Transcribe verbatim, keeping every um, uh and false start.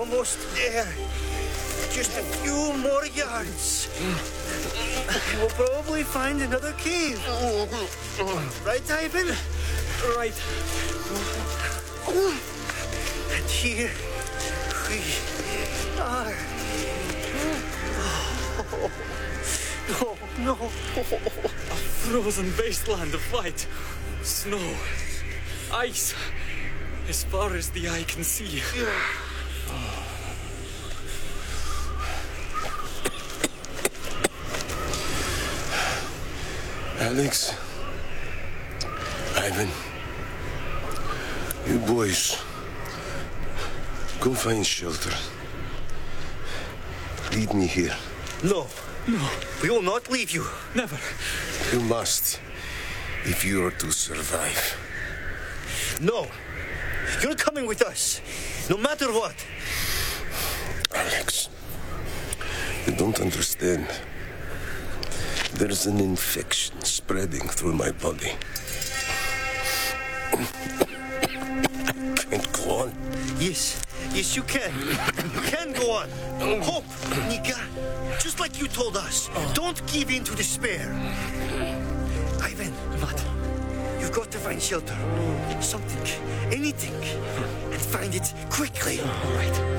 almost there. Just a few more yards. We'll probably find another cave. Right, Ivan? Right. And here we are. Oh, no, no. A frozen wasteland of white. Snow. Ice. As far as the eye can see. Alex, Ivan, you boys, go find shelter. Leave me here. No. No. We will not leave you. Never. You must, if you are to survive. No. You're coming with us, no matter what. Alex, you don't understand. There's an infection spreading through my body. I can't go on. Yes, yes, you can. You can go on. Hope, Nika, just like you told us. Don't give in to despair. Ivan, What? you've got to find shelter. Something, anything, and find it quickly. All right.